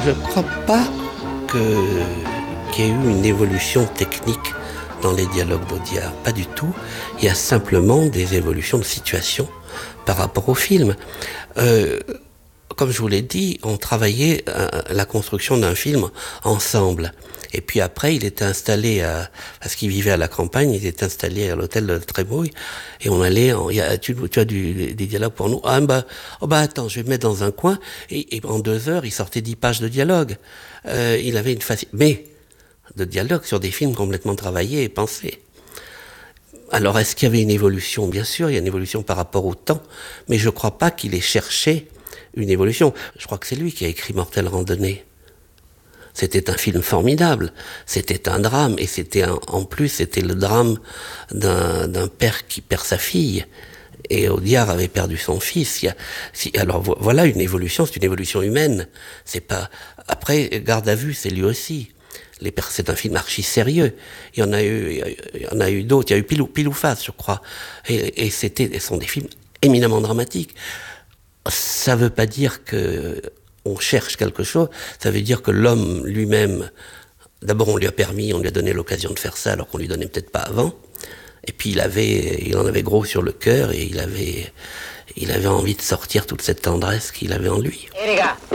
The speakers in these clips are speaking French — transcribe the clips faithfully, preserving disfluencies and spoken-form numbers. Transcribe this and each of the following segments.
Je ne crois pas que, qu'il y ait eu une évolution technique dans les dialogues d'Audiard. Pas du tout. Il y a simplement des évolutions de situation par rapport au film. Euh, comme je vous l'ai dit, on travaillait à la construction d'un film ensemble. Et puis après, il était installé à, parce qu'il vivait à la campagne, il était installé à l'hôtel de Trémouille, et on allait, en, il y a, tu, tu as du, des dialogues pour nous. Ah bah, oh bah attends, je vais me mettre dans un coin, et, et en deux heures, il sortait dix pages de dialogue. Euh, il avait une facilité, mais de dialogue sur des films complètement travaillés et pensés. Alors, est-ce qu'il y avait une évolution? Bien sûr, il y a une évolution par rapport au temps, mais je ne crois pas qu'il ait cherché une évolution. Je crois que c'est lui qui a écrit Mortelle Randonnée. C'était un film formidable, c'était un drame, et c'était un, en plus, c'était le drame d'un, d'un père qui perd sa fille. Et Audiard avait perdu son fils. Il y a, si, alors voilà une évolution, c'est une évolution humaine. C'est pas. Après, Garde à vue, c'est lui aussi. Les pères, c'est un film archi sérieux. Il y en a eu, il y en a eu d'autres. Il y a eu Pile ou, Pile ou Face, je crois. Et, et c'était, ce sont des films éminemment dramatiques. Ça veut pas dire que on cherche quelque chose. Ça veut dire que l'homme lui-même, d'abord on lui a permis, on lui a donné l'occasion de faire ça, alors qu'on lui donnait peut-être pas avant. Et puis il avait, il en avait gros sur le cœur et il avait, il avait envie de sortir toute cette tendresse qu'il avait en lui. Hé hey, les gars!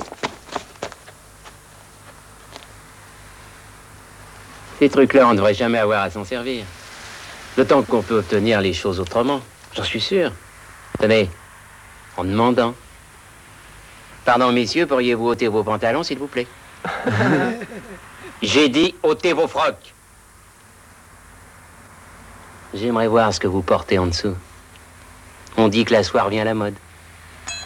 Ces trucs-là, on ne devrait jamais avoir à s'en servir. D'autant qu'on peut obtenir les choses autrement, j'en suis sûr. Tenez, en demandant. Pardon, messieurs, pourriez-vous ôter vos pantalons, s'il vous plaît? J'ai dit ôtez vos frocs. J'aimerais voir ce que vous portez en dessous. On dit que la soie revient à la mode.